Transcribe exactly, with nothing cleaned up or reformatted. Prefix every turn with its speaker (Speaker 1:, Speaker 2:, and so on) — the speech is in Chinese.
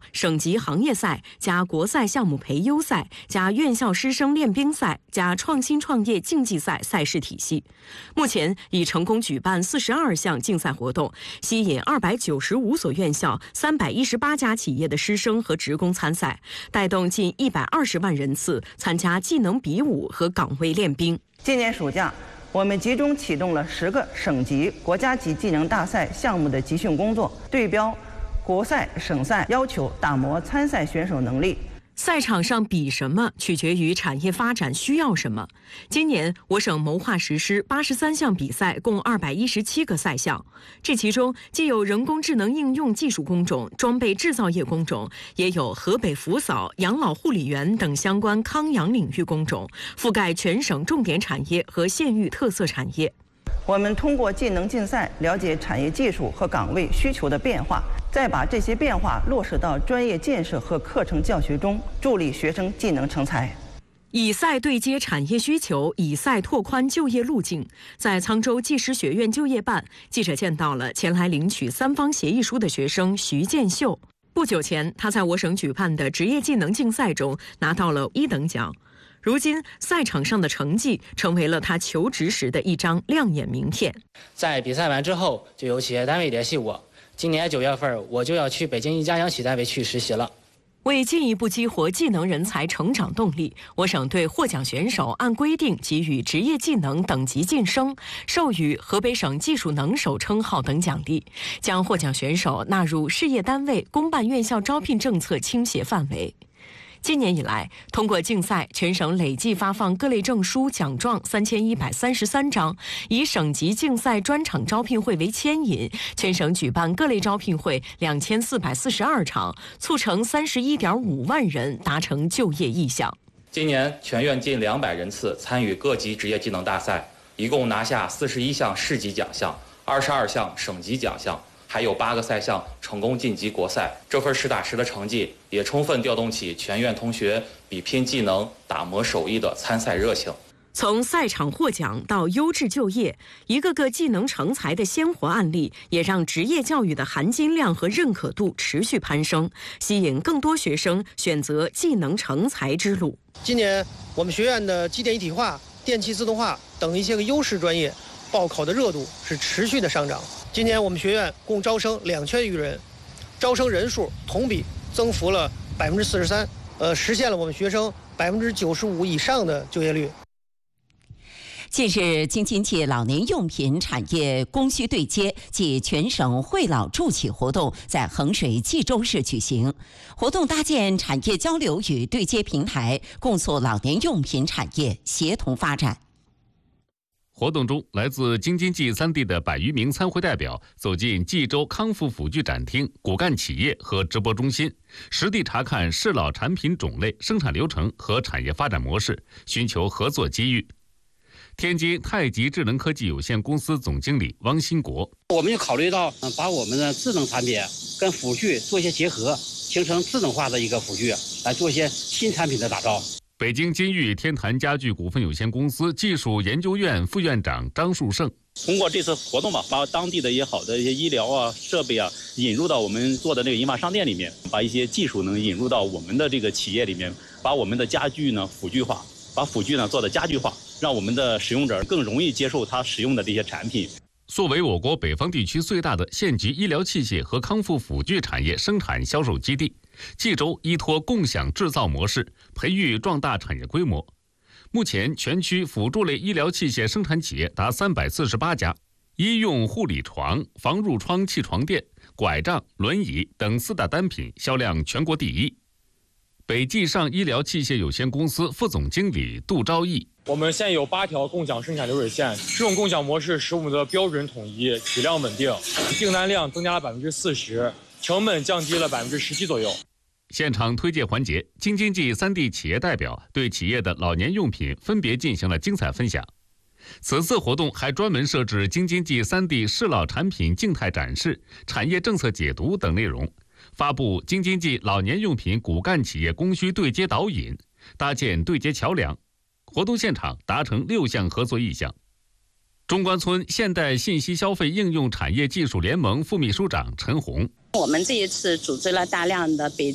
Speaker 1: 省级行业赛加国赛项目培优赛加院校师生练兵赛加创新创业竞技赛赛事体系。目前已成功举办四十二项竞赛活动，吸引二百九十五所院校、三百一十八家企业的师生和职工参赛，带动近一百二十万人次参加技能比武和岗位练兵。
Speaker 2: 今年暑假，我们集中启动了十个省级、国家级技能大赛项目的集训工作，对标国赛、省赛，要求打磨参赛选手能力。
Speaker 1: 赛场上比什么，取决于产业发展需要什么。今年我省谋划实施八十三项比赛，共二百一十七个赛项。这其中既有人工智能应用技术工种、装备制造业工种，也有河北扶嫂、养老护理员等相关康养领域工种，覆盖全省重点产业和县域特色产业。
Speaker 2: 我们通过技能竞赛了解产业技术和岗位需求的变化，再把这些变化落实到专业建设和课程教学中，助力学生技能成才。
Speaker 1: 以赛对接产业需求，以赛拓宽就业路径。在沧州技师学院就业办，记者见到了前来领取三方协议书的学生徐建秀。不久前，他在我省举办的职业技能竞赛中拿到了一等奖。如今，赛场上的成绩成为了他求职时的一张亮眼名片。
Speaker 3: 在比赛完之后，就有企业单位联系我，今年九月份我就要去北京一家央企单位去实习了。
Speaker 1: 为进一步激活技能人才成长动力，我省对获奖选手按规定给予职业技能等级晋升，授予河北省技术能手称号等奖励，将获奖选手纳入事业单位、公办院校招聘政策倾斜范围。今年以来，通过竞赛，全省累计发放各类证书、奖状三千一百三十三张，以省级竞赛专场招聘会为牵引，全省举办各类招聘会两千四百四十二场，促成三十一点五万人达成就业意向。
Speaker 4: 今年全院近两百人次参与各级职业技能大赛，一共拿下四十一项市级奖项，二十二项省级奖项，还有八个赛项成功晋级国赛。这份实打实的成绩也充分调动起全院同学比拼技能、打磨手艺的参赛热情。
Speaker 1: 从赛场获奖到优质就业，一个个技能成才的鲜活案例，也让职业教育的含金量和认可度持续攀升，吸引更多学生选择技能成才之路。
Speaker 5: 今年我们学院的机电一体化、电气自动化等一些个优势专业报考的热度是持续的上涨。今年我们学院共招生两千余人，招生人数同比增幅了百分之四十三，呃，实现了我们学生百分之九十五以上的就业率。
Speaker 6: 近日，京津冀老年用品产业供需对接暨全省惠老助企活动在衡水冀州市举行。活动搭建产业交流与对接平台，共促老年用品产业协同发展。
Speaker 7: 活动中，来自京津冀三地的百余名参会代表走进冀州康复辅具展厅、骨干企业和直播中心，实地查看适老产品种类、生产流程和产业发展模式，寻求合作机遇。天津太极智能科技有限公司总经理汪新国：
Speaker 8: 我们就考虑到，把我们的智能产品跟辅具做一些结合，形成智能化的一个辅具，来做一些新产品的打造。
Speaker 7: 北京金域天坛家具股份有限公司技术研究院副院长张树胜：
Speaker 9: 通过这次活动吧，把当地的一些好的一些医疗啊、设备啊引入到我们做的那个银发商店里面，把一些技术能引入到我们的这个企业里面，把我们的家具呢辅具化，把辅具呢做的家具化，让我们的使用者更容易接受他使用的这些产品。
Speaker 7: 作为我国北方地区最大的县级医疗器械和康复辅具产业生产销售基地，冀州依托共享制造模式，培育壮大产业规模。目前，全区辅助类医疗器械生产企业达三百四十八家，医用护理床、防褥疮气床垫、拐杖、轮椅等四大单品销量全国第一。北冀上医疗器械有限公司副总经理杜昭义：
Speaker 10: 我们现有八条共享生产流水线，这种共享模式使我们的标准统一、质量稳定，订单量增加了百分之四十，成本降低了百分之十七左右。
Speaker 7: 现场推介环节，京津冀三地企业代表对企业的老年用品分别进行了精彩分享。此次活动还专门设置京津冀三地适老产品静态展示、产业政策解读等内容，发布京津冀老年用品骨干企业供需对接导引，搭建对接桥梁。活动现场达成六项合作意向。中关村现代信息消费应用产业技术联盟副秘书长陈红：
Speaker 11: 我们这一次组织了大量的北